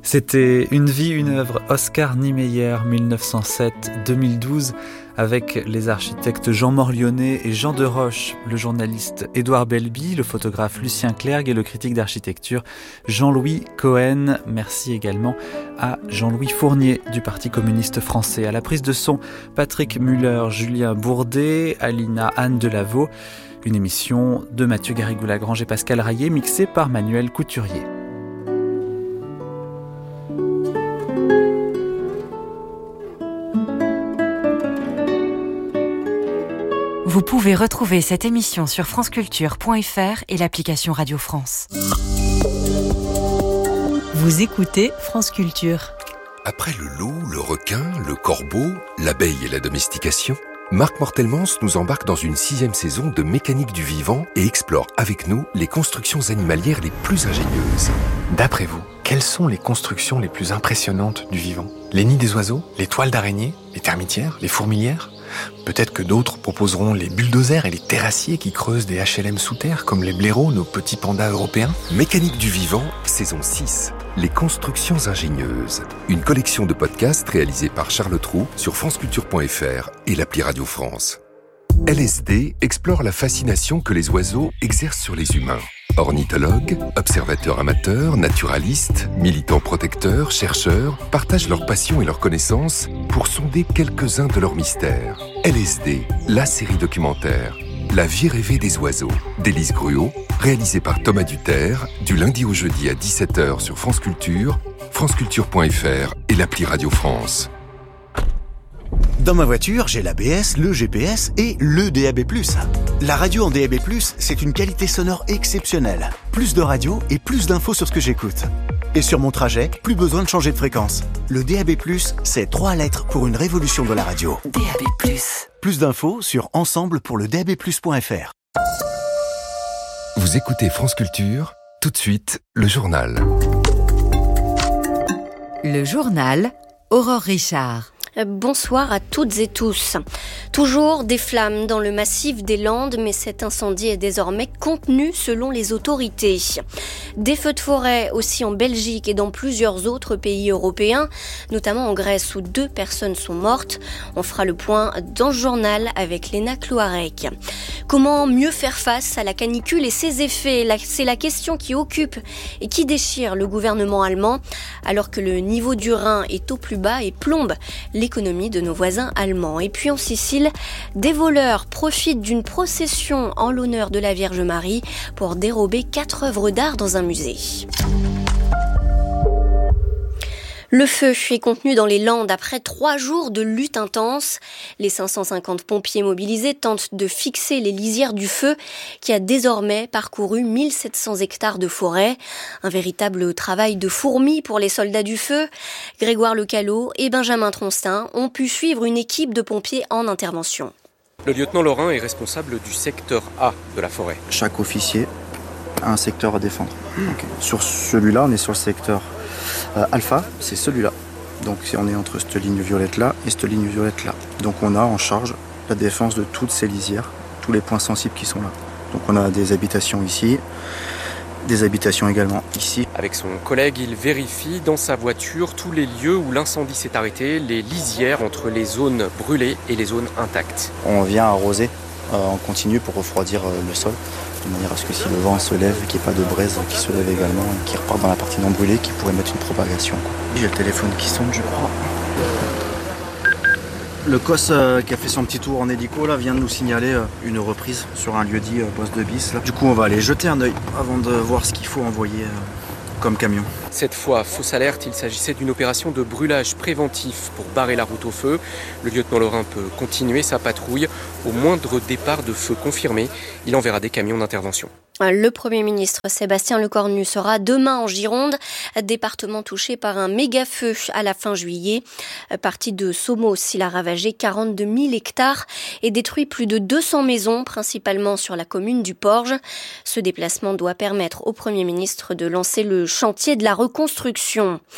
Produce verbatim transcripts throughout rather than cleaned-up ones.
C'était Une vie, une œuvre, Oscar Niemeyer, dix-neuf cent sept à deux mille douze, avec les architectes Jean Morlionnet et Jean Deroche, le journaliste Édouard Belby, le photographe Lucien Clergue et le critique d'architecture Jean-Louis Cohen. Merci également à Jean-Louis Fournier du Parti communiste français. À la prise de son, Patrick Muller, Julien Bourdet, Alina Anne Delaveau. Une émission de Mathieu Garrigou-Lagrange et Pascal Raillet, mixée par Manuel Couturier. Vous pouvez retrouver cette émission sur franceculture point f r et l'application Radio France. Vous écoutez France Culture. Après le loup, le requin, le corbeau, l'abeille et la domestication, Marc Mortelmans nous embarque dans une sixième saison de Mécanique du vivant et explore avec nous les constructions animalières les plus ingénieuses. D'après vous, quelles sont les constructions les plus impressionnantes du vivant ? Les nids des oiseaux, les toiles d'araignées, les termitières, les fourmilières ? Peut-être que d'autres proposeront les bulldozers et les terrassiers qui creusent des H L M sous terre, comme les blaireaux, nos petits pandas européens. Mécanique du vivant, saison six. Les constructions ingénieuses. Une collection de podcasts réalisés par Charles Trou sur franceculture point f r et l'appli Radio France. L S D explore la fascination que les oiseaux exercent sur les humains. Ornithologues, observateurs amateurs, naturalistes, militants protecteurs, chercheurs partagent leurs passions et leurs connaissances pour sonder quelques-uns de leurs mystères. L S D, la série documentaire. La vie rêvée des oiseaux, d'Élise Gruot, réalisée par Thomas Duterre, du lundi au jeudi à dix-sept heures sur France Culture, franceculture point f r et l'appli Radio France. Dans ma voiture, j'ai l'A B S, le G P S et le D A B plus. La radio en D A B plus, c'est une qualité sonore exceptionnelle. Plus de radio et plus d'infos sur ce que j'écoute. Et sur mon trajet, plus besoin de changer de fréquence. Le D A B plus, c'est trois lettres pour une révolution de la radio. D A B plus. Plus d'infos sur ensemble pour le d a b plus point f r. Vous écoutez France Culture, tout de suite, le journal. Le journal, Aurore Richard. Bonsoir à toutes et tous. Toujours des flammes dans le massif des Landes, mais cet incendie est désormais contenu selon les autorités. Des feux de forêt aussi en Belgique et dans plusieurs autres pays européens, notamment en Grèce où deux personnes sont mortes. On fera le point dans ce journal avec Léna Cloarec. Comment mieux faire face à la canicule et ses effets ? C'est la question qui occupe et qui déchire le gouvernement allemand, alors que le niveau du Rhin est au plus bas et plombe l'économie de nos voisins allemands. Et puis en Sicile, des voleurs profitent d'une procession en l'honneur de la Vierge Marie pour dérober quatre œuvres d'art dans un musée. Le feu est contenu dans les Landes après trois jours de lutte intense. Les cinq cent cinquante pompiers mobilisés tentent de fixer les lisières du feu qui a désormais parcouru mille sept cents hectares de forêt. Un véritable travail de fourmi pour les soldats du feu. Grégoire Lecalot et Benjamin Tronstin ont pu suivre une équipe de pompiers en intervention. Le lieutenant Laurin est responsable du secteur A de la forêt. Chaque officier a un secteur à défendre. Okay. Sur celui-là, on est sur le secteur Euh, alpha, c'est celui-là. Donc on est entre cette ligne violette-là et cette ligne violette-là. Donc on a en charge la défense de toutes ces lisières, tous les points sensibles qui sont là. Donc on a des habitations ici, des habitations également ici. Avec son collègue, il vérifie dans sa voiture tous les lieux où l'incendie s'est arrêté, les lisières entre les zones brûlées et les zones intactes. On vient arroser euh, en continu pour refroidir euh, le sol. De manière à ce que si le vent se lève, qu'il n'y ait pas de braise qui se lève également et qui repart dans la partie non brûlée, qui pourrait mettre une propagation. J'ai le téléphone qui sonne, je crois. Le C O S euh, qui a fait son petit tour en hélico là, vient de nous signaler euh, une reprise sur un lieu-dit euh, poste de bis. Là. Du coup, on va aller jeter un œil avant de voir ce qu'il faut envoyer euh, comme camion. Cette fois, fausse alerte, il s'agissait d'une opération de brûlage préventif pour barrer la route au feu. Le lieutenant Laurin peut continuer sa patrouille. Au moindre départ de feu confirmé, il enverra des camions d'intervention. Le Premier ministre Sébastien Lecornu sera demain en Gironde, département touché par un méga-feu à la fin juillet. Parti de Somos, il a ravagé quarante-deux mille hectares et détruit plus de deux cents maisons, principalement sur la commune du Porge. Ce déplacement doit permettre au Premier ministre de lancer le chantier de la reconstruction.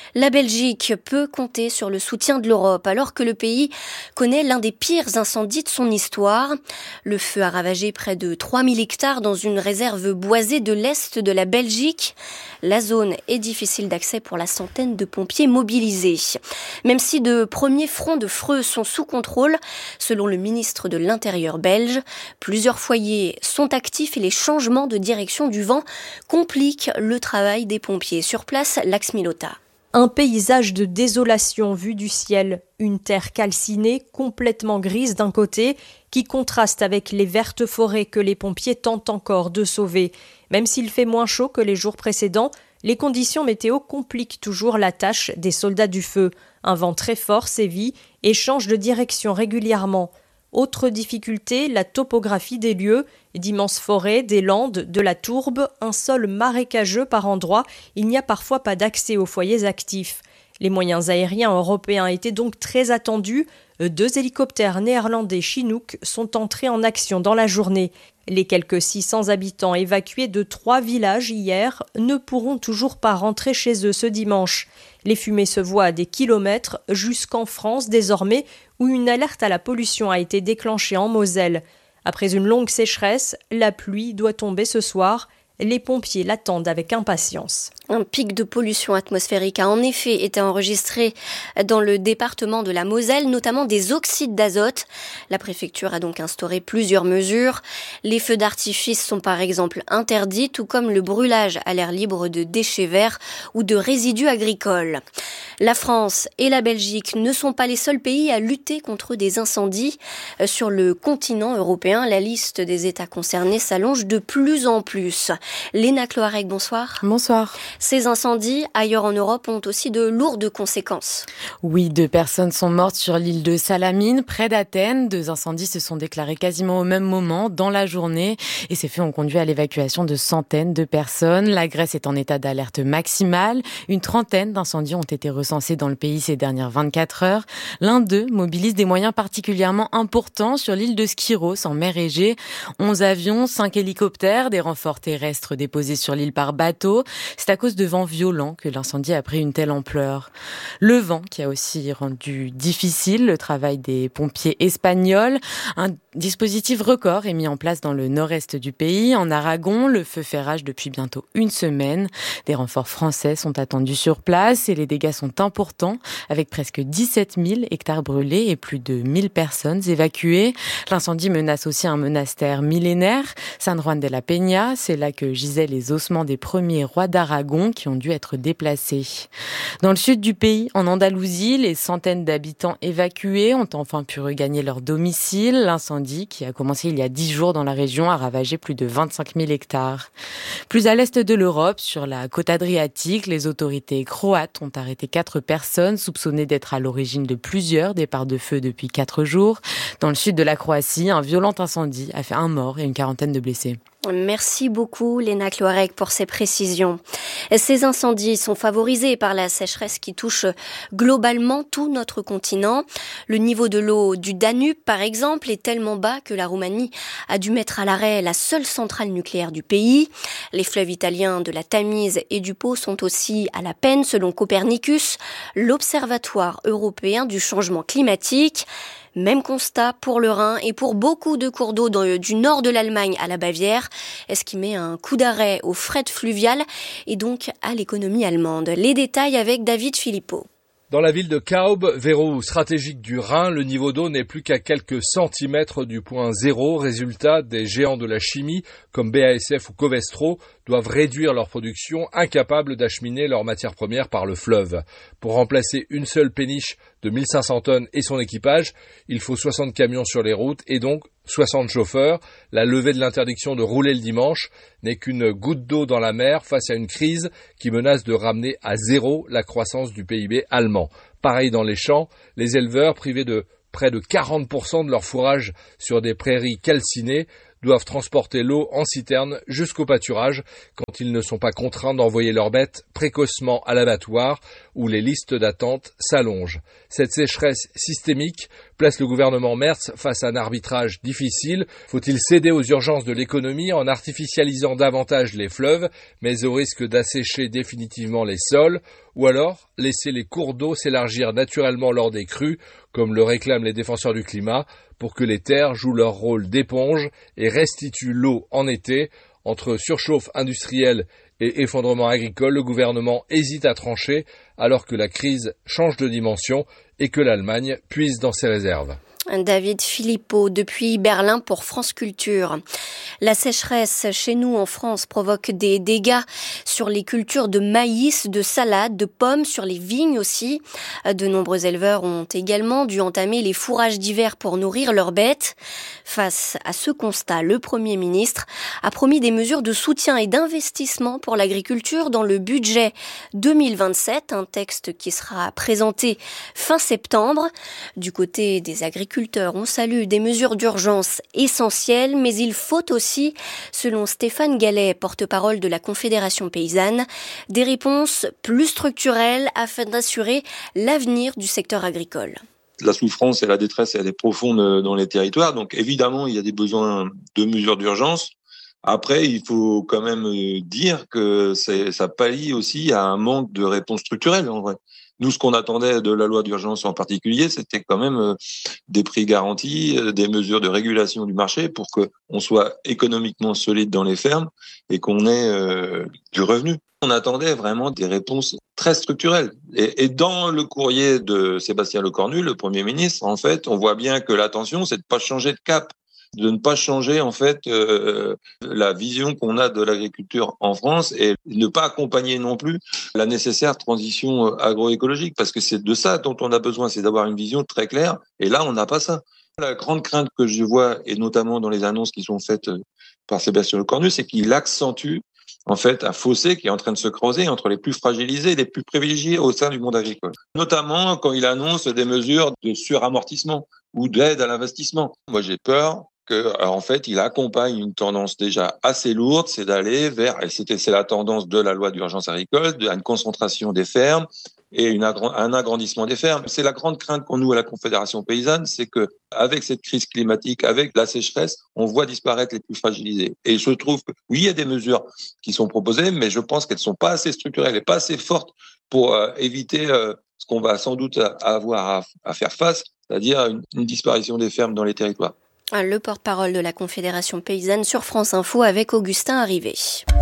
La Belgique peut compter sur le soutien de l'Europe alors que le pays connaît l'un des pires incendies de son histoire. Le feu a ravagé près de trois mille hectares dans une réserve boisée de l'est de la Belgique. La zone est difficile d'accès pour la centaine de pompiers mobilisés. Même si de premiers fronts de feu sont sous contrôle, selon le ministre de l'Intérieur belge, plusieurs foyers sont actifs et les changements de direction du vent compliquent le travail des pompiers. Sur place, Lax Milota. Un paysage de désolation vu du ciel, une terre calcinée, complètement grise d'un côté, qui contraste avec les vertes forêts que les pompiers tentent encore de sauver. Même s'il fait moins chaud que les jours précédents, les conditions météo compliquent toujours la tâche des soldats du feu. Un vent très fort sévit et change de direction régulièrement. Autre difficulté, la topographie des lieux, d'immenses forêts, des landes, de la tourbe, un sol marécageux par endroits, il n'y a parfois pas d'accès aux foyers actifs. Les moyens aériens européens étaient donc très attendus. Deux hélicoptères néerlandais Chinook sont entrés en action dans la journée. Les quelques six cents habitants évacués de trois villages hier ne pourront toujours pas rentrer chez eux ce dimanche. Les fumées se voient à des kilomètres jusqu'en France désormais, où une alerte à la pollution a été déclenchée en Moselle. Après une longue sécheresse, la pluie doit tomber ce soir. Les pompiers l'attendent avec impatience. Un pic de pollution atmosphérique a en effet été enregistré dans le département de la Moselle, notamment des oxydes d'azote. La préfecture a donc instauré plusieurs mesures. Les feux d'artifice sont par exemple interdits, tout comme le brûlage à l'air libre de déchets verts ou de résidus agricoles. La France et la Belgique ne sont pas les seuls pays à lutter contre des incendies. Sur le continent européen, la liste des États concernés s'allonge de plus en plus. Léna Cloarec, bonsoir. Bonsoir. Ces incendies, ailleurs en Europe, ont aussi de lourdes conséquences. Oui, deux personnes sont mortes sur l'île de Salamine, près d'Athènes. Deux incendies se sont déclarés quasiment au même moment, dans la journée. Et ces faits ont conduit à l'évacuation de centaines de personnes. La Grèce est en état d'alerte maximale. Une trentaine d'incendies ont été recensés dans le pays ces dernières vingt-quatre heures. L'un d'eux mobilise des moyens particulièrement importants sur l'île de Skyros, en mer Égée. onze avions, cinq hélicoptères, des renforts terrestres déposés sur l'île par bateau. C'est à cause de vents violents que l'incendie a pris une telle ampleur. Le vent qui a aussi rendu difficile le travail des pompiers espagnols. Un dispositif record est mis en place dans le nord-est du pays. En Aragon, le feu fait rage depuis bientôt une semaine. Des renforts français sont attendus sur place et les dégâts sont importants, avec presque dix-sept mille hectares brûlés et plus de mille personnes évacuées. L'incendie menace aussi un monastère millénaire, San Juan de la Peña. C'est là que gisaient les ossements des premiers rois d'Aragon qui ont dû être déplacés. Dans le sud du pays, en Andalousie, les centaines d'habitants évacués ont enfin pu regagner leur domicile. L'incendie, qui a commencé il y a dix jours dans la région, a ravagé plus de vingt-cinq mille hectares. Plus à l'est de l'Europe, sur la côte adriatique, les autorités croates ont arrêté quatre personnes soupçonnées d'être à l'origine de plusieurs départs de feu depuis quatre jours. Dans le sud de la Croatie, un violent incendie a fait un mort et une quarantaine de blessés. Merci beaucoup Léna Cloarec pour ces précisions. Ces incendies sont favorisés par la sécheresse qui touche globalement tout notre continent. Le niveau de l'eau du Danube, par exemple, est tellement bas que la Roumanie a dû mettre à l'arrêt la seule centrale nucléaire du pays. Les fleuves italiens de la Tamise et du Pô sont aussi à la peine, selon Copernicus, l'Observatoire européen du changement climatique. Même constat pour le Rhin et pour beaucoup de cours d'eau dans, du nord de l'Allemagne à la Bavière, ce qui met un coup d'arrêt au fret fluvial et donc à l'économie allemande. Les détails avec David Philippot. Dans la ville de Kaub, verrou stratégique du Rhin, le niveau d'eau n'est plus qu'à quelques centimètres du point zéro. Résultat, des géants de la chimie, comme B A S F ou Covestro, doivent réduire leur production, incapables d'acheminer leurs matières premières par le fleuve. Pour remplacer une seule péniche de mille cinq cents tonnes et son équipage, il faut soixante camions sur les routes et donc soixante chauffeurs. La levée de l'interdiction de rouler le dimanche n'est qu'une goutte d'eau dans la mer face à une crise qui menace de ramener à zéro la croissance du P I B allemand. Pareil dans les champs, les éleveurs privés de près de quarante pour cent de leur fourrage sur des prairies calcinées doivent transporter l'eau en citerne jusqu'au pâturage quand ils ne sont pas contraints d'envoyer leurs bêtes précocement à l'abattoir où les listes d'attente s'allongent. Cette sécheresse systémique place le gouvernement Merz face à un arbitrage difficile. Faut-il céder aux urgences de l'économie en artificialisant davantage les fleuves, mais au risque d'assécher définitivement les sols, ou alors laisser les cours d'eau s'élargir naturellement lors des crues, comme le réclament les défenseurs du climat, pour que les terres jouent leur rôle d'éponge et restituent l'eau en été. Entre surchauffe industrielle et effondrement agricole, le gouvernement hésite à trancher alors que la crise change de dimension et que l'Allemagne puise dans ses réserves. David Philippot depuis Berlin pour France Culture. La sécheresse chez nous en France provoque des dégâts sur les cultures de maïs, de salade, de pommes, sur les vignes aussi. De nombreux éleveurs ont également dû entamer les fourrages d'hiver pour nourrir leurs bêtes. Face à ce constat, le Premier ministre a promis des mesures de soutien et d'investissement pour l'agriculture dans le budget deux mille vingt-sept, un texte qui sera présenté fin septembre. Du côté des agriculteurs, on salue des mesures d'urgence essentielles, mais il faut aussi, selon Stéphane Gallet, porte-parole de la Confédération paysanne, des réponses plus structurelles afin d'assurer l'avenir du secteur agricole. La souffrance et la détresse, elle est profonde dans les territoires, donc évidemment, il y a des besoins de mesures d'urgence. Après, il faut quand même dire que c'est, ça pallie aussi à un manque de réponses structurelles, en vrai. Nous, ce qu'on attendait de la loi d'urgence en particulier, c'était quand même des prix garantis, des mesures de régulation du marché pour qu'on soit économiquement solide dans les fermes et qu'on ait euh, du revenu. On attendait vraiment des réponses très structurelles. Et, et dans le courrier de Sébastien Lecornu, le Premier ministre, en fait, on voit bien que l'attention, c'est de pas changer de cap, de ne pas changer en fait euh, la vision qu'on a de l'agriculture en France et ne pas accompagner non plus la nécessaire transition agroécologique, parce que c'est de ça dont on a besoin, c'est d'avoir une vision très claire, et là on n'a pas ça. La grande crainte que je vois, et notamment dans les annonces qui sont faites par Sébastien Lecornu, c'est qu'il accentue en fait un fossé qui est en train de se creuser entre les plus fragilisés et les plus privilégiés au sein du monde agricole. Notamment quand il annonce des mesures de suramortissement ou d'aide à l'investissement. Moi j'ai peur que, alors, en fait, il accompagne une tendance déjà assez lourde, c'est d'aller vers, et c'était, c'est la tendance de la loi d'urgence agricole, de, à une concentration des fermes et une, un agrandissement des fermes. C'est la grande crainte qu'on nous à la Confédération paysanne, c'est que, avec cette crise climatique, avec la sécheresse, on voit disparaître les plus fragilisés. Et je trouve que, oui, il y a des mesures qui sont proposées, mais je pense qu'elles sont pas assez structurelles et pas assez fortes pour euh, éviter euh, ce qu'on va sans doute avoir à, à faire face, c'est-à-dire une, une disparition des fermes dans les territoires. Le porte-parole de la Confédération paysanne sur France Info avec Augustin Arrivé.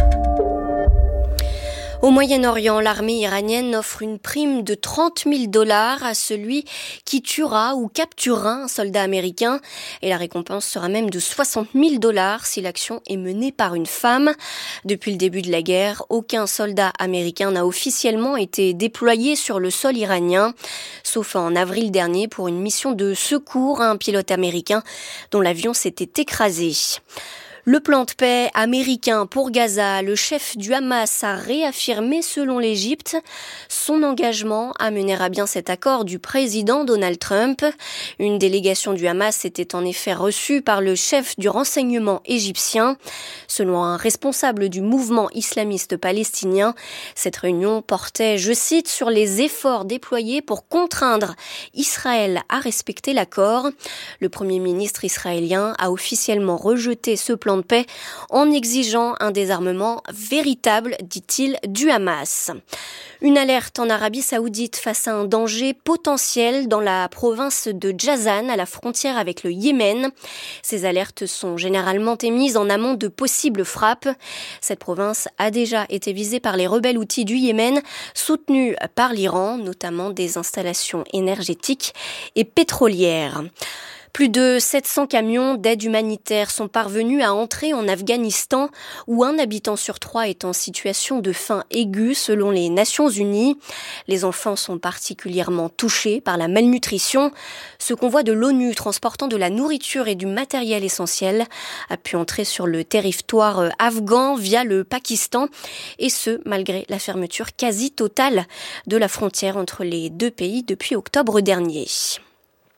Au Moyen-Orient, l'armée iranienne offre une prime de trente mille dollars à celui qui tuera ou capturera un soldat américain. Et la récompense sera même de soixante mille dollars si l'action est menée par une femme. Depuis le début de la guerre, aucun soldat américain n'a officiellement été déployé sur le sol iranien, sauf en avril dernier pour une mission de secours à un pilote américain dont l'avion s'était écrasé. Le plan de paix américain pour Gaza, le chef du Hamas a réaffirmé, selon l'Égypte, son engagement à mener à bien cet accord du président Donald Trump. Une délégation du Hamas était en effet reçue par le chef du renseignement égyptien. Selon un responsable du mouvement islamiste palestinien, cette réunion portait, je cite, sur les efforts déployés pour contraindre Israël à respecter l'accord. Le premier ministre israélien a officiellement rejeté ce plan de paix en exigeant un désarmement véritable, dit-il, du Hamas. Une alerte en Arabie Saoudite face à un danger potentiel dans la province de Jazan, à la frontière avec le Yémen. Ces alertes sont généralement émises en amont de possibles frappes. Cette province a déjà été visée par les rebelles houthis du Yémen, soutenus par l'Iran, notamment des installations énergétiques et pétrolières. Plus de sept cents camions d'aide humanitaire sont parvenus à entrer en Afghanistan, où un habitant sur trois est en situation de faim aiguë selon les Nations Unies. Les enfants sont particulièrement touchés par la malnutrition. Ce convoi de l'ONU transportant de la nourriture et du matériel essentiel a pu entrer sur le territoire afghan via le Pakistan, et ce, malgré la fermeture quasi totale de la frontière entre les deux pays depuis octobre dernier.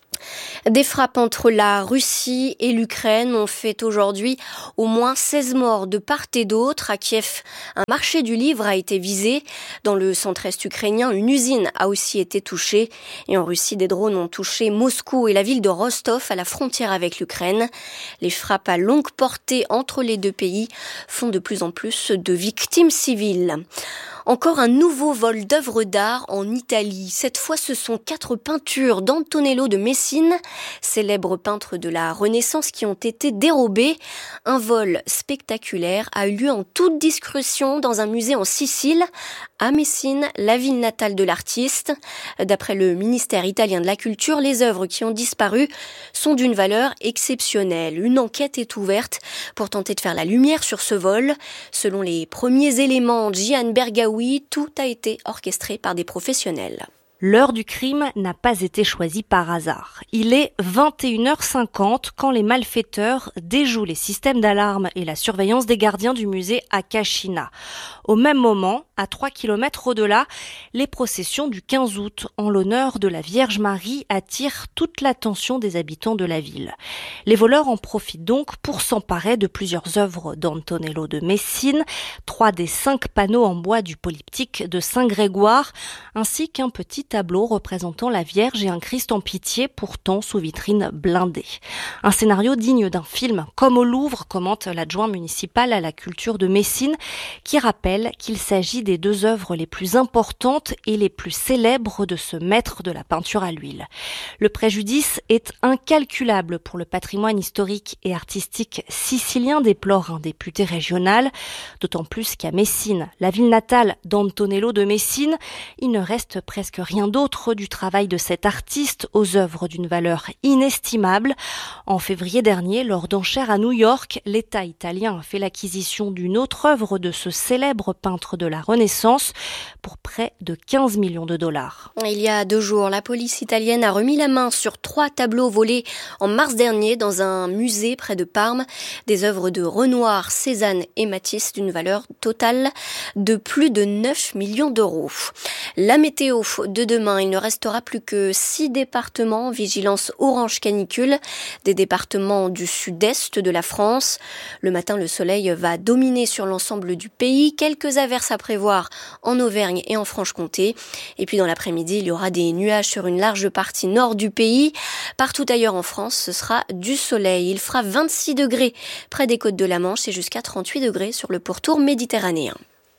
Des frappes entre la Russie et l'Ukraine ont fait aujourd'hui au moins seize morts de part et d'autre. À Kiev, un marché du livre a été visé. Dans le centre-est ukrainien, une usine a aussi été touchée. Et en Russie, des drones ont touché Moscou et la ville de Rostov à la frontière avec l'Ukraine. Les frappes à longue portée entre les deux pays font de plus en plus de victimes civiles. Encore un nouveau vol d'œuvres d'art en Italie. Cette fois, ce sont quatre peintures d'Antonello de Messine, célèbre peintre de la Renaissance, qui ont été dérobées. Un vol spectaculaire a eu lieu en toute discrétion dans un musée en Sicile, à Messine, la ville natale de l'artiste. D'après le ministère italien de la Culture, les œuvres qui ont disparu sont d'une valeur exceptionnelle. Une enquête est ouverte pour tenter de faire la lumière sur ce vol. Selon les premiers éléments, Gian Bergawi, tout a été orchestré par des professionnels. L'heure du crime n'a pas été choisie par hasard. Il est vingt et une heures cinquante quand les malfaiteurs déjouent les systèmes d'alarme et la surveillance des gardiens du musée à Cascina. Au même moment, à trois kilomètres au-delà, les processions du quinze août en l'honneur de la Vierge Marie attirent toute l'attention des habitants de la ville. Les voleurs en profitent donc pour s'emparer de plusieurs œuvres d'Antonello de Messine, trois des cinq panneaux en bois du polyptyque de Saint-Grégoire, ainsi qu'un petit tableau représentant la Vierge et un Christ en pitié, pourtant sous vitrine blindée. Un scénario digne d'un film, comme au Louvre, commente l'adjoint municipal à la culture de Messine, qui rappelle qu'il s'agit des deux œuvres les plus importantes et les plus célèbres de ce maître de la peinture à l'huile. Le préjudice est incalculable pour le patrimoine historique et artistique sicilien, déplore un député régional, d'autant plus qu'à Messine, la ville natale d'Antonello de Messine, il ne reste presque rien d'autre du travail de cet artiste aux œuvres d'une valeur inestimable. En février dernier, lors d'enchères à New York, l'État italien a fait l'acquisition d'une autre œuvre de ce célèbre peintre de la Renaissance pour près de quinze millions de dollars. Il y a deux jours, la police italienne a remis la main sur trois tableaux volés en mars dernier dans un musée près de Parme. Des œuvres de Renoir, Cézanne et Matisse d'une valeur totale de plus de neuf millions d'euros. La météo de demain, il ne restera plus que six départements en vigilance orange canicule, des départements du sud-est de la France. Le matin, le soleil va dominer sur l'ensemble du pays. Quelques averses à prévoir en Auvergne et en Franche-Comté. Et puis dans l'après-midi, il y aura des nuages sur une large partie nord du pays. Partout ailleurs en France, ce sera du soleil. Il fera vingt-six degrés près des côtes de la Manche et jusqu'à trente-huit degrés sur le pourtour méditerranéen.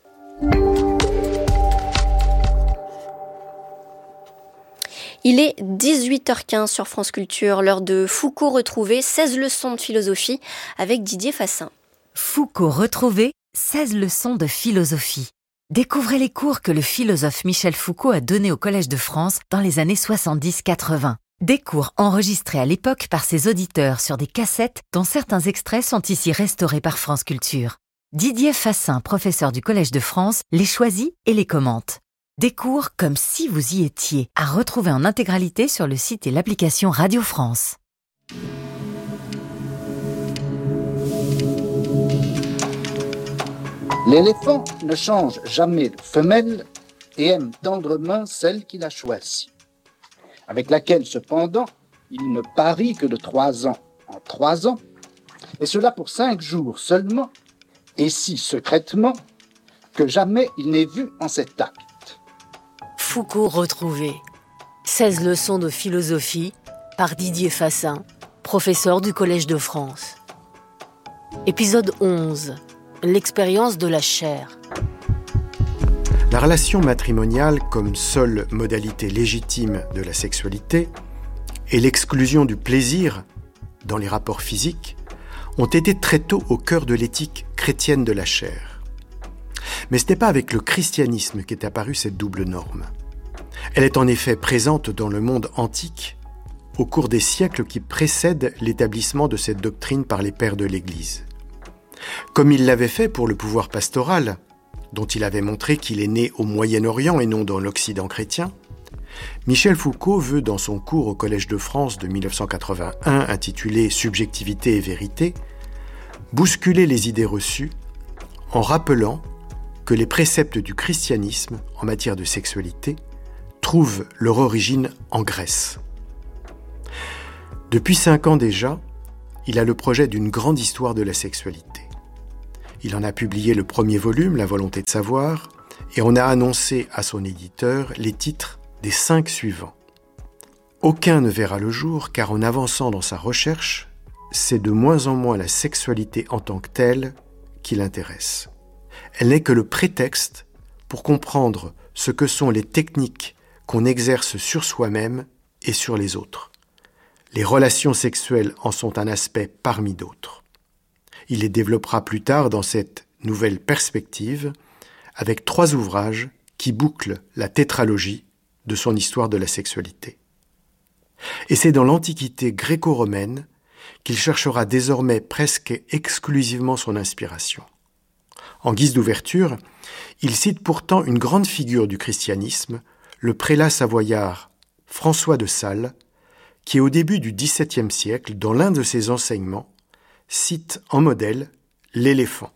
Il est dix-huit heures quinze sur France Culture, l'heure de Foucault retrouvé, seize leçons de philosophie avec Didier Fassin. Foucault retrouvé, seize leçons de philosophie. Découvrez les cours que le philosophe Michel Foucault a donnés au Collège de France dans les années soixante-dix quatre-vingts. Des cours enregistrés à l'époque par ses auditeurs sur des cassettes dont certains extraits sont ici restaurés par France Culture. Didier Fassin, professeur du Collège de France, les choisit et les commente. Des cours comme si vous y étiez, à retrouver en intégralité sur le site et l'application Radio France. L'éléphant ne change jamais de femelle et aime tendrement celle qu'il a choisie, avec laquelle cependant il ne parie que de trois ans en trois ans, et cela pour cinq jours seulement, et si secrètement que jamais il n'est vu en cet acte. Foucault retrouvé. seize leçons de philosophie par Didier Fassin, professeur du Collège de France. Épisode onze. L'expérience de la chair. La relation matrimoniale comme seule modalité légitime de la sexualité et l'exclusion du plaisir dans les rapports physiques ont été très tôt au cœur de l'éthique chrétienne de la chair. Mais ce n'est pas avec le christianisme qu'est apparue cette double norme. Elle est en effet présente dans le monde antique au cours des siècles qui précèdent l'établissement de cette doctrine par les pères de l'Église. Comme il l'avait fait pour le pouvoir pastoral, dont il avait montré qu'il est né au Moyen-Orient et non dans l'Occident chrétien, Michel Foucault veut, dans son cours au Collège de France de dix-neuf cent quatre-vingt-un intitulé « Subjectivité et vérité », bousculer les idées reçues en rappelant que les préceptes du christianisme en matière de sexualité trouvent leur origine en Grèce. Depuis cinq ans déjà, il a le projet d'une grande histoire de la sexualité. Il en a publié le premier volume, La volonté de savoir, et on a annoncé à son éditeur les titres des cinq suivants. Aucun ne verra le jour, car en avançant dans sa recherche, c'est de moins en moins la sexualité en tant que telle qui l'intéresse. Elle n'est que le prétexte pour comprendre ce que sont les techniques qu'on exerce sur soi-même et sur les autres. Les relations sexuelles en sont un aspect parmi d'autres. Il les développera plus tard dans cette nouvelle perspective avec trois ouvrages qui bouclent la tétralogie de son histoire de la sexualité. Et c'est dans l'Antiquité gréco-romaine qu'il cherchera désormais presque exclusivement son inspiration. En guise d'ouverture, il cite pourtant une grande figure du christianisme, le prélat savoyard François de Sales, qui au début du dix-septième siècle, dans l'un de ses enseignements, cite en modèle l'éléphant.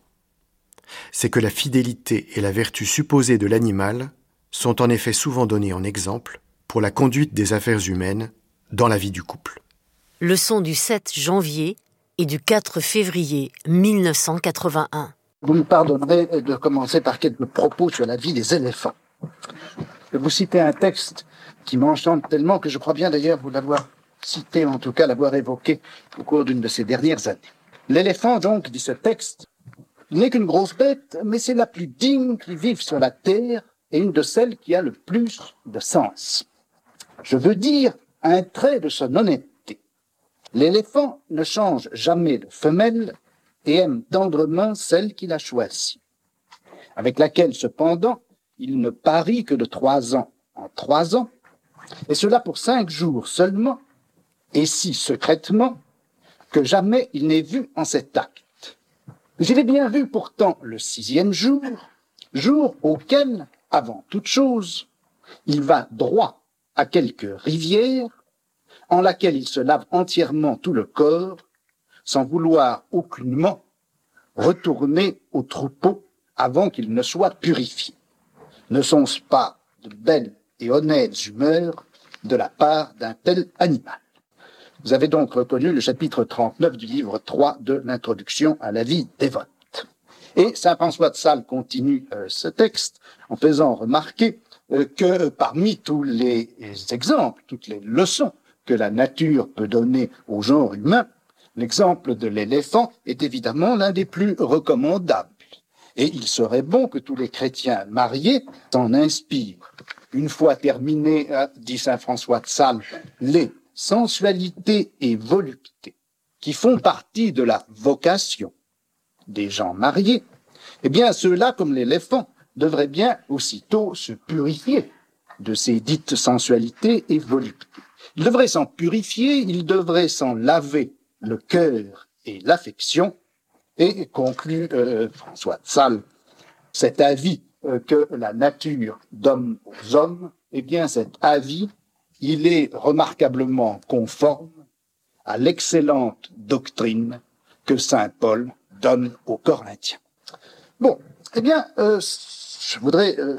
C'est que la fidélité et la vertu supposée de l'animal sont en effet souvent données en exemple pour la conduite des affaires humaines dans la vie du couple. Leçon du sept janvier et du quatre février mille neuf cent quatre-vingt-un. Vous me pardonnerez de commencer par quelques propos sur la vie des éléphants. Je vais vous citer un texte qui m'enchante tellement que je crois bien d'ailleurs vous l'avoir cité, en tout cas l'avoir évoqué au cours d'une de ces dernières années. L'éléphant, donc, dit ce texte, n'est qu'une grosse bête, mais c'est la plus digne qui vive sur la terre et une de celles qui a le plus de sens. Je veux dire un trait de son honnêteté. L'éléphant ne change jamais de femelle et aime tendrement celle qu'il a choisie, avec laquelle, cependant, il ne parie que de trois ans en trois ans, et cela pour cinq jours seulement, et si secrètement, que jamais il n'ait vu en cet acte. Je l'ai bien vu pourtant le sixième jour, jour auquel, avant toute chose, il va droit à quelque rivière, en laquelle il se lave entièrement tout le corps, sans vouloir aucunement retourner au troupeau avant qu'il ne soit purifié. Ne sont-ce pas de belles et honnêtes humeurs de la part d'un tel animal? Vous avez donc reconnu le chapitre trente-neuf du livre trois de l'introduction à la vie dévote. Et saint François de Sales continue euh, ce texte en faisant remarquer euh, que parmi tous les exemples, toutes les leçons que la nature peut donner au genre humain, l'exemple de l'éléphant est évidemment l'un des plus recommandables. Et il serait bon que tous les chrétiens mariés s'en inspirent. Une fois terminé, dit saint François de Sales, les sensualités et voluptés qui font partie de la vocation des gens mariés, eh bien ceux-là, comme l'éléphant, devraient bien aussitôt se purifier de ces dites sensualités et voluptés. Ils devraient s'en purifier, ils devraient s'en laver le cœur et l'affection, et conclut euh, François de Sales, cet avis euh, que la nature donne aux hommes, eh bien cet avis, il est remarquablement conforme à l'excellente doctrine que saint Paul donne aux Corinthiens. Bon, eh bien, euh, je voudrais euh,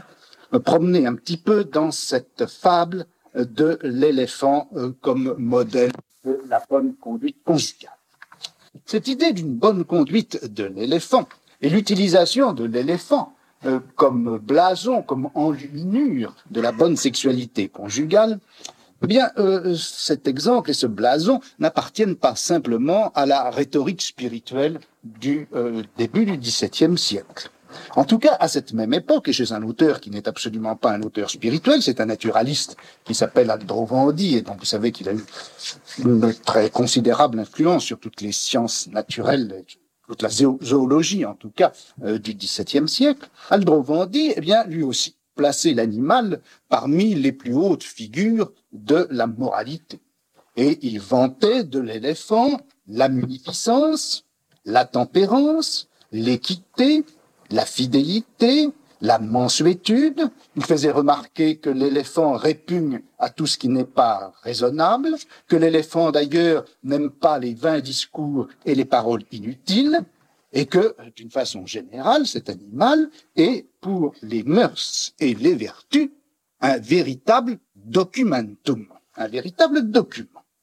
me promener un petit peu dans cette fable de l'éléphant euh, comme modèle de la bonne conduite conjugale. Cette idée d'une bonne conduite de l'éléphant et l'utilisation de l'éléphant euh, comme blason, comme enluminure de la bonne sexualité conjugale, eh bien, euh, cet exemple et ce blason n'appartiennent pas simplement à la rhétorique spirituelle du euh, début du dix-septième siècle. En tout cas, à cette même époque, et chez un auteur qui n'est absolument pas un auteur spirituel, c'est un naturaliste qui s'appelle Aldrovandi, et dont vous savez qu'il a eu une très considérable influence sur toutes les sciences naturelles, toute la zoologie en tout cas, euh, du dix-septième siècle. Aldrovandi, eh bien, lui aussi, plaçait l'animal parmi les plus hautes figures de la moralité. Et il vantait de l'éléphant la munificence, la tempérance, l'équité, la fidélité, la mansuétude. Il faisait remarquer que l'éléphant répugne à tout ce qui n'est pas raisonnable, que l'éléphant d'ailleurs n'aime pas les vains discours et les paroles inutiles, et que, d'une façon générale, cet animal est, pour les mœurs et les vertus, un véritable documentum, un véritable document.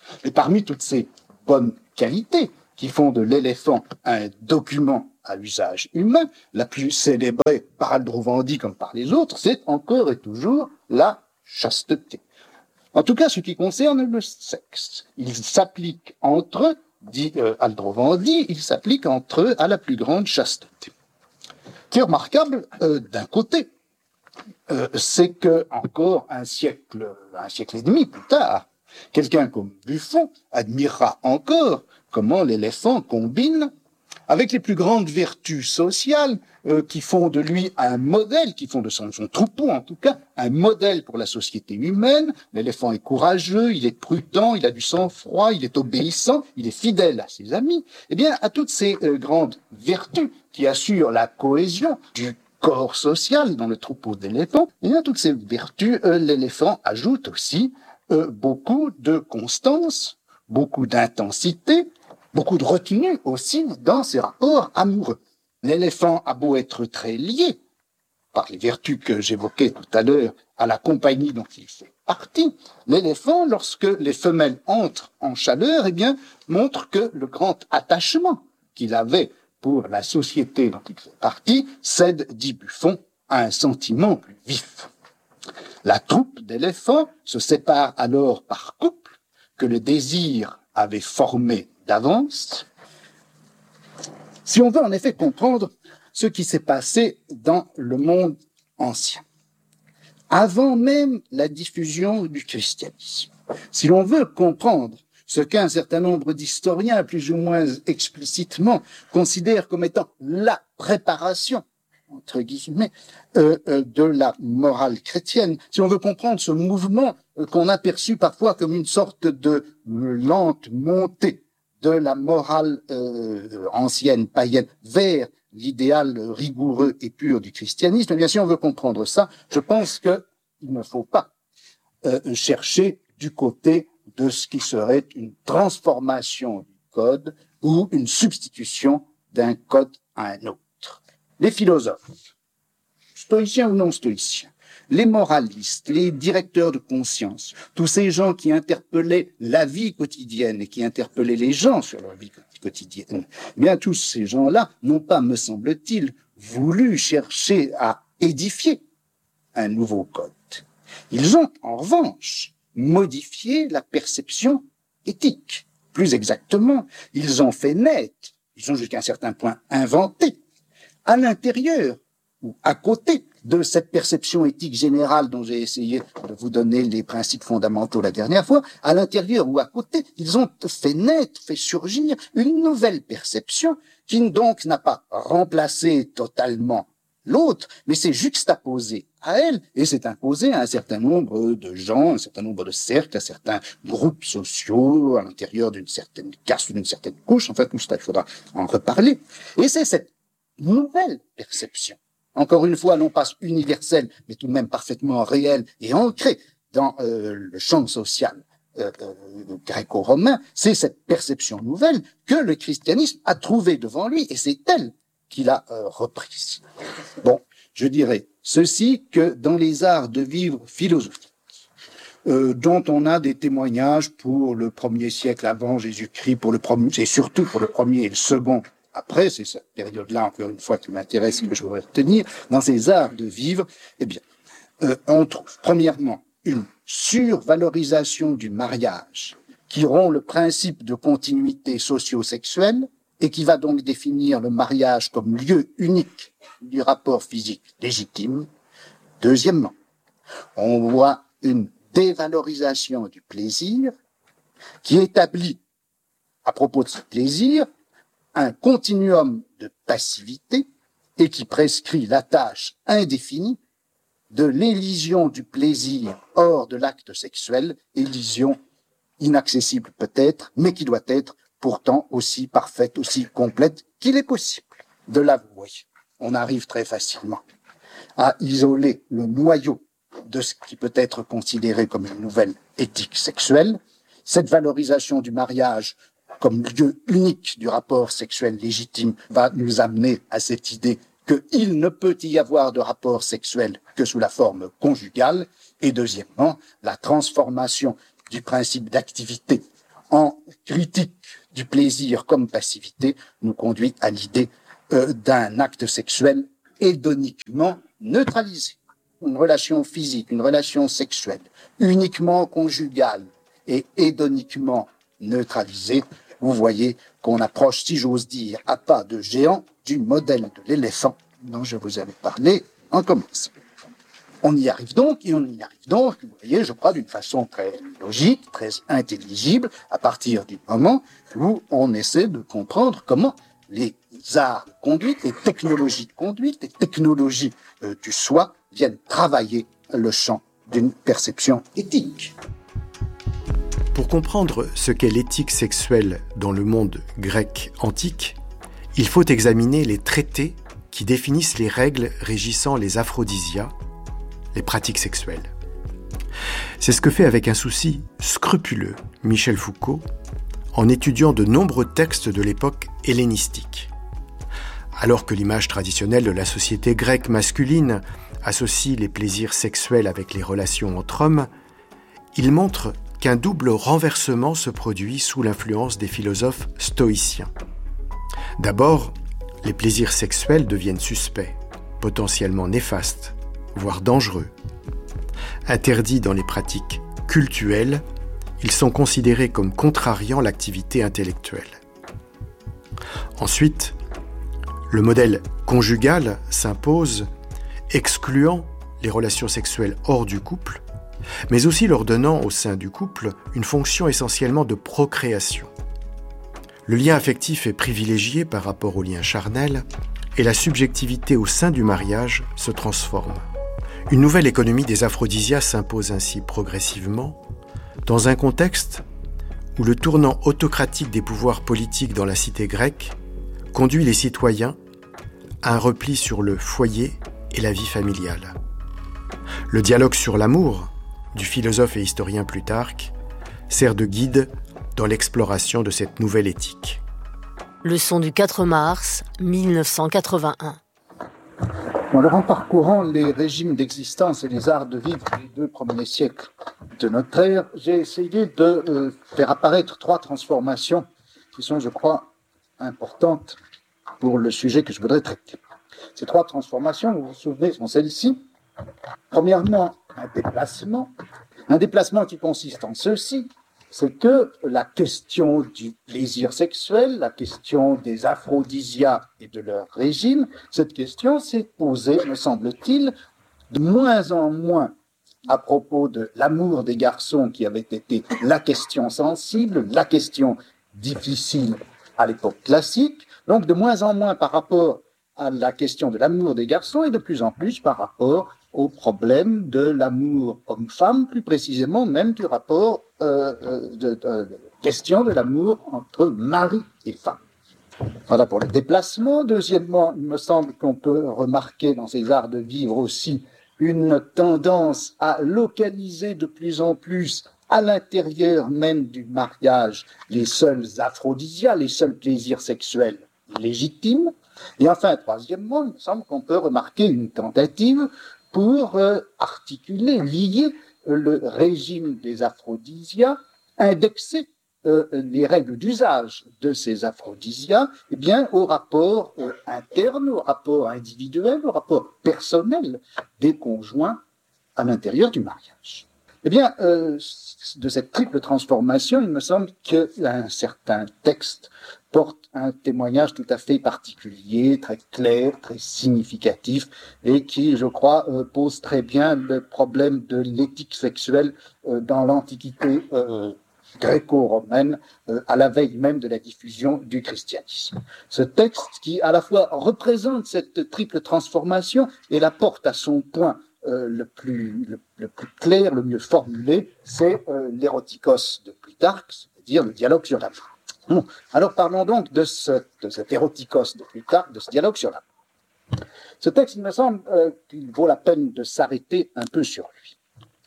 Et parmi toutes ces bonnes qualités qui font de l'éléphant un document à usage humain, la plus célébrée par Aldrovandi comme par les autres, c'est encore et toujours la chasteté. En tout cas, ce qui concerne le sexe, il s'applique entre eux, dit euh, Aldrovandi, il s'applique entre eux à la plus grande chasteté. Ce qui est remarquable, euh, d'un côté, euh, c'est que encore un siècle, un siècle et demi plus tard, quelqu'un comme Buffon admirera encore comment l'éléphant combine avec les plus grandes vertus sociales euh, qui font de lui un modèle, qui font de son, son troupeau en tout cas, un modèle pour la société humaine. L'éléphant est courageux, il est prudent, il a du sang-froid, il est obéissant, il est fidèle à ses amis. Eh bien, à toutes ces euh, grandes vertus qui assurent la cohésion du corps social dans le troupeau d'éléphants, eh bien, toutes ces vertus, euh, l'éléphant ajoute aussi euh, beaucoup de constance, beaucoup d'intensité, beaucoup de retenue aussi dans ses rapports amoureux. L'éléphant a beau être très lié, par les vertus que j'évoquais tout à l'heure, à la compagnie dont il fait partie, l'éléphant, lorsque les femelles entrent en chaleur, eh bien, montre que le grand attachement qu'il avait pour la société dont il fait partie cède, dit Buffon, à un sentiment plus vif. La troupe d'éléphants se sépare alors par couple que le désir avait formé d'avance, si on veut en effet comprendre ce qui s'est passé dans le monde ancien, avant même la diffusion du christianisme. Si l'on veut comprendre ce qu'un certain nombre d'historiens, plus ou moins explicitement, considèrent comme étant la préparation, entre guillemets, euh, euh, de la morale chrétienne, si on veut comprendre ce mouvement euh, qu'on a perçu parfois comme une sorte de lente montée de la morale euh, ancienne, païenne, vers l'idéal rigoureux et pur du christianisme, eh bien, si on veut comprendre ça, je pense qu'il ne faut pas euh, chercher du côté de ce qui serait une transformation du code ou une substitution d'un code à un autre. Les philosophes, stoïciens ou non stoïciens, les moralistes, les directeurs de conscience, tous ces gens qui interpellaient la vie quotidienne et qui interpellaient les gens sur leur vie quotidienne, eh bien tous ces gens-là n'ont pas, me semble-t-il, voulu chercher à édifier un nouveau code. Ils ont, en revanche, modifié la perception éthique. Plus exactement, ils ont fait naître, ils ont jusqu'à un certain point inventé, à l'intérieur ou à côté de cette perception éthique générale dont j'ai essayé de vous donner les principes fondamentaux la dernière fois, à l'intérieur ou à côté, ils ont fait naître, fait surgir une nouvelle perception qui donc n'a pas remplacé totalement l'autre, mais s'est juxtaposée à elle et s'est imposée à un certain nombre de gens, un certain nombre de cercles, à certains groupes sociaux, à l'intérieur d'une certaine caste ou d'une certaine couche. En fait, tout ça, il faudra en reparler. Et c'est cette nouvelle perception, encore une fois, non pas universelle, mais tout de même parfaitement réelle et ancrée dans euh, le champ social euh, euh, gréco-romain, c'est cette perception nouvelle que le christianisme a trouvée devant lui, et c'est elle qu'il a euh, reprise. Bon, je dirais ceci, que dans les arts de vivre philosophiques, euh, dont on a des témoignages pour le premier siècle avant Jésus-Christ, pour le premier, et surtout pour le premier et le second après, c'est cette période-là, encore une fois, qui m'intéresse et que je voudrais retenir, dans ces arts de vivre, eh bien, euh, on trouve, premièrement, une survalorisation du mariage, qui rompt le principe de continuité socio-sexuelle, et qui va donc définir le mariage comme lieu unique du rapport physique légitime. Deuxièmement, on voit une dévalorisation du plaisir, qui établit, à propos de ce plaisir, un continuum de passivité et qui prescrit la tâche indéfinie de l'élision du plaisir hors de l'acte sexuel, élision inaccessible peut-être, mais qui doit être pourtant aussi parfaite, aussi complète qu'il est possible de l'avouer. On arrive très facilement à isoler le noyau de ce qui peut être considéré comme une nouvelle éthique sexuelle. Cette valorisation du mariage comme lieu unique du rapport sexuel légitime va nous amener à cette idée qu'il ne peut y avoir de rapport sexuel que sous la forme conjugale. Et deuxièmement, la transformation du principe d'activité en critique du plaisir comme passivité, nous conduit à l'idée euh, d'un acte sexuel hédoniquement neutralisé. Une relation physique, une relation sexuelle, uniquement conjugale et hédoniquement neutralisée, vous voyez qu'on approche, si j'ose dire, à pas de géant du modèle de l'éléphant dont je vous avais parlé en commençant. On y arrive donc, et on y arrive donc, vous voyez, je crois, d'une façon très logique, très intelligible, à partir du moment où on essaie de comprendre comment les arts de conduite, les technologies de conduite, les technologies euh, du soi viennent travailler le champ d'une perception éthique. Pour comprendre ce qu'est l'éthique sexuelle dans le monde grec antique, il faut examiner les traités qui définissent les règles régissant les aphrodisias, les pratiques sexuelles. C'est ce que fait avec un souci scrupuleux Michel Foucault en étudiant de nombreux textes de l'époque hellénistique. Alors que l'image traditionnelle de la société grecque masculine associe les plaisirs sexuels avec les relations entre hommes, il montre qu'un double renversement se produit sous l'influence des philosophes stoïciens. D'abord, les plaisirs sexuels deviennent suspects, potentiellement néfastes, voire dangereux. Interdits dans les pratiques cultuelles, ils sont considérés comme contrariant l'activité intellectuelle. Ensuite, le modèle conjugal s'impose, excluant les relations sexuelles hors du couple, mais aussi leur donnant au sein du couple une fonction essentiellement de procréation. Le lien affectif est privilégié par rapport au lien charnel et la subjectivité au sein du mariage se transforme. Une nouvelle économie des aphrodisias s'impose ainsi progressivement dans un contexte où le tournant autocratique des pouvoirs politiques dans la cité grecque conduit les citoyens à un repli sur le foyer et la vie familiale. Le dialogue sur l'amour du philosophe et historien Plutarque sert de guide dans l'exploration de cette nouvelle éthique. Leçon du quatre mars mille neuf cent quatre-vingt-un. Alors, en parcourant les régimes d'existence et les arts de vivre des deux premiers siècles de notre ère, j'ai essayé de euh, faire apparaître trois transformations qui sont, je crois, importantes pour le sujet que je voudrais traiter. Ces trois transformations, vous vous souvenez, sont celles-ci. Premièrement, un déplacement. Un déplacement qui consiste en ceci, c'est que la question du plaisir sexuel, la question des aphrodisias et de leur régime, cette question s'est posée, me semble-t-il, de moins en moins à propos de l'amour des garçons qui avait été la question sensible, la question difficile à l'époque classique, donc de moins en moins par rapport à la question de l'amour des garçons et de plus en plus par rapport au problème de l'amour homme-femme, plus précisément même du rapport euh, de, de, de question de l'amour entre mari et femme. Voilà pour le déplacement. Deuxièmement, il me semble qu'on peut remarquer dans ces arts de vivre aussi une tendance à localiser de plus en plus à l'intérieur même du mariage les seuls aphrodisias, les seuls plaisirs sexuels légitimes. Et enfin, troisièmement, il me semble qu'on peut remarquer une tentative pour euh, articuler, lier euh, le régime des aphrodisias, indexer euh, les règles d'usage de ces aphrodisias, eh bien, au rapport euh, interne, au rapport individuel, au rapport personnel des conjoints à l'intérieur du mariage. Eh bien, euh, de cette triple transformation, il me semble qu'un certain texte porte un témoignage tout à fait particulier, très clair, très significatif, et qui, je crois, euh, pose très bien le problème de l'éthique sexuelle euh, dans l'Antiquité euh, gréco-romaine, euh, à la veille même de la diffusion du christianisme. Ce texte qui, à la fois, représente cette triple transformation et la porte à son point Euh, le, plus, le, le plus clair, le mieux formulé, c'est euh, l'érotikos de Plutarque, c'est-à-dire le dialogue sur l'amour. Bon, alors parlons donc de, ce, de cet érotikos de Plutarque, de ce dialogue sur l'amour. Ce texte, il me semble euh, qu'il vaut la peine de s'arrêter un peu sur lui.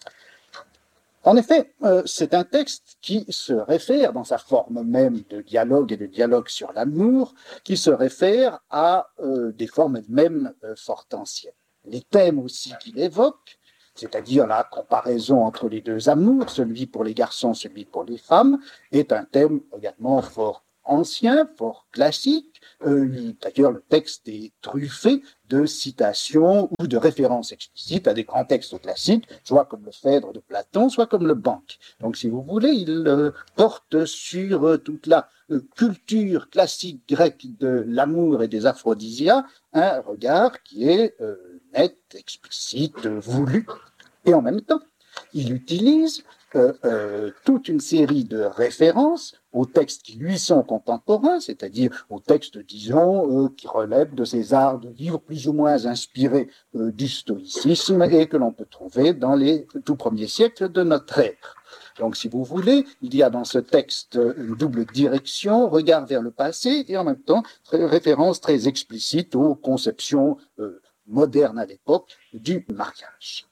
En effet, euh, c'est un texte qui se réfère, dans sa forme même de dialogue et de dialogue sur l'amour, qui se réfère à euh, des formes même euh, fort anciennes. Les thèmes aussi qu'il évoque c'est-à-dire la comparaison entre les deux amours, celui pour les garçons, celui pour les femmes, est un thème également fort ancien, fort classique. Euh, d'ailleurs, le texte est truffé de citations ou de références explicites à des grands textes classiques, soit comme le Phèdre de Platon, soit comme le Banque. Donc, si vous voulez, il euh, porte sur euh, toute la euh, culture classique grecque de l'amour et des aphrodisias un regard qui est euh, net, explicite, euh, voulu. Et en même temps, il utilise euh, euh, toute une série de références aux textes qui lui sont contemporains, c'est-à-dire aux textes, disons, euh, qui relèvent de ces arts de vivre plus ou moins inspirés euh, du stoïcisme et que l'on peut trouver dans les tout premiers siècles de notre ère. Donc, si vous voulez, il y a dans ce texte une double direction, regard vers le passé et en même temps référence très explicite aux conceptions euh, modernes à l'époque du mariage.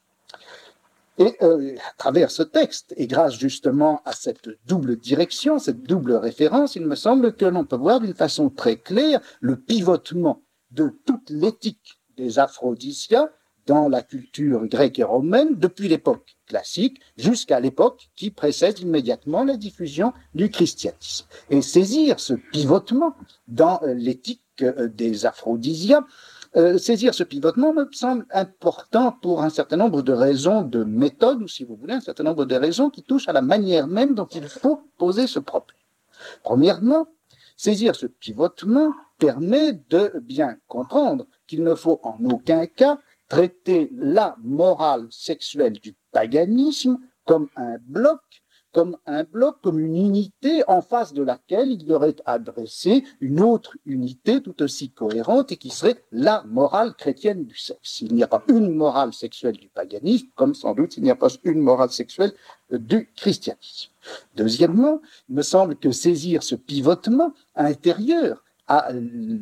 Et euh, à travers ce texte, et grâce justement à cette double direction, cette double référence, il me semble que l'on peut voir d'une façon très claire le pivotement de toute l'éthique des aphrodisias dans la culture grecque et romaine depuis l'époque classique jusqu'à l'époque qui précède immédiatement la diffusion du christianisme. Et saisir ce pivotement dans l'éthique des aphrodisias, Euh, saisir ce pivotement me semble important pour un certain nombre de raisons de méthode, ou si vous voulez, un certain nombre de raisons qui touchent à la manière même dont il faut poser ce problème. Premièrement, saisir ce pivotement permet de bien comprendre qu'il ne faut en aucun cas traiter la morale sexuelle du paganisme comme un bloc, comme un bloc, comme une unité en face de laquelle il y aurait adressé une autre unité tout aussi cohérente et qui serait la morale chrétienne du sexe. Il n'y a pas une morale sexuelle du paganisme, comme sans doute il n'y a pas une morale sexuelle du christianisme. Deuxièmement, il me semble que saisir ce pivotement intérieur à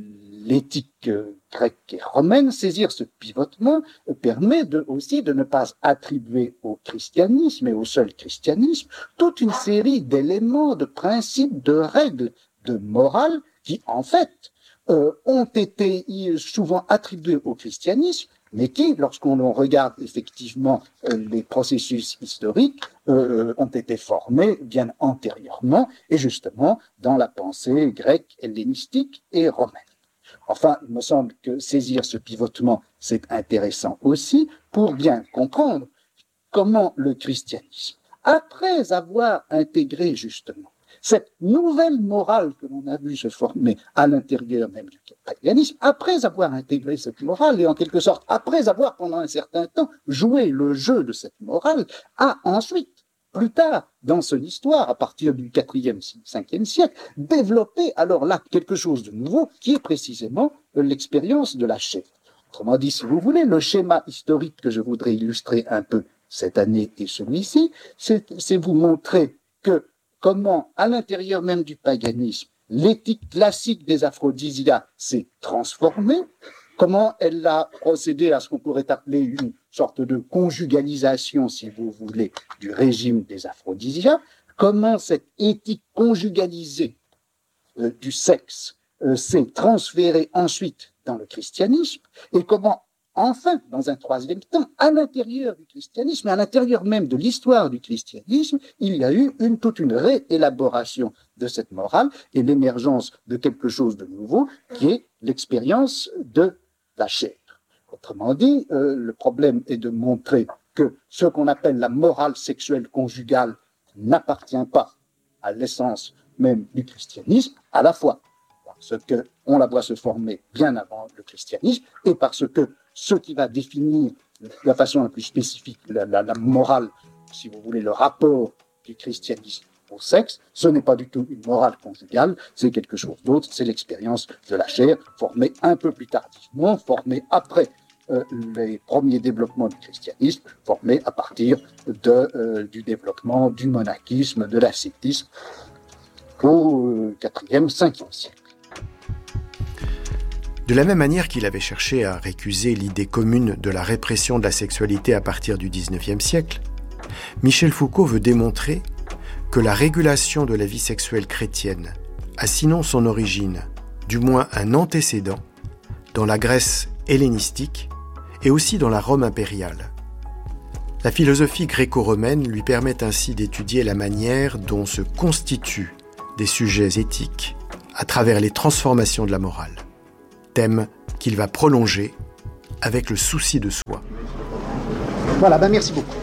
l'éthique grecque et romaine, saisir ce pivotement permet de, aussi de ne pas attribuer au christianisme et au seul christianisme toute une série d'éléments, de principes, de règles, de morale qui, en fait, euh, ont été souvent attribués au christianisme, mais qui, lorsqu'on regarde effectivement euh, les processus historiques, euh, ont été formés bien antérieurement, et justement dans la pensée grecque, hellénistique et romaine. Enfin, il me semble que saisir ce pivotement, c'est intéressant aussi pour bien comprendre comment le christianisme, après avoir intégré justement cette nouvelle morale que l'on a vu se former à l'intérieur même du paganisme, après avoir intégré cette morale et en quelque sorte après avoir pendant un certain temps joué le jeu de cette morale, a ensuite, plus tard dans son histoire, à partir du quatrième, cinquième siècle, développé alors là quelque chose de nouveau qui est précisément l'expérience de la chair. Autrement dit, si vous voulez, le schéma historique que je voudrais illustrer un peu cette année et celui-ci, c'est, c'est vous montrer que comment, à l'intérieur même du paganisme, l'éthique classique des aphrodisias s'est transformée, comment elle a procédé à ce qu'on pourrait appeler une sorte de conjugalisation, si vous voulez, du régime des aphrodisias, comment cette éthique conjugalisée euh, du sexe euh, s'est transférée ensuite dans le christianisme, et comment enfin, dans un troisième temps, à l'intérieur du christianisme, à l'intérieur même de l'histoire du christianisme, il y a eu une, toute une réélaboration de cette morale et l'émergence de quelque chose de nouveau qui est l'expérience de la chair. Autrement dit, euh, le problème est de montrer que ce qu'on appelle la morale sexuelle conjugale n'appartient pas à l'essence même du christianisme, à la fois parce qu'on la voit se former bien avant le christianisme et parce que ce qui va définir de la façon la plus spécifique la, la, la morale, si vous voulez, le rapport du christianisme au sexe, ce n'est pas du tout une morale conjugale, c'est quelque chose d'autre, c'est l'expérience de la chair, formée un peu plus tardivement, formée après euh, les premiers développements du christianisme, formée à partir de, euh, du développement du monachisme, de l'ascétisme au quatrième, cinquième siècle. De la même manière qu'il avait cherché à récuser l'idée commune de la répression de la sexualité à partir du dix-neuvième siècle, Michel Foucault veut démontrer que la régulation de la vie sexuelle chrétienne a sinon son origine, du moins un antécédent, dans la Grèce hellénistique et aussi dans la Rome impériale. La philosophie gréco-romaine lui permet ainsi d'étudier la manière dont se constituent des sujets éthiques à travers les transformations de la morale, thème qu'il va prolonger avec le souci de soi. Voilà, ben merci beaucoup.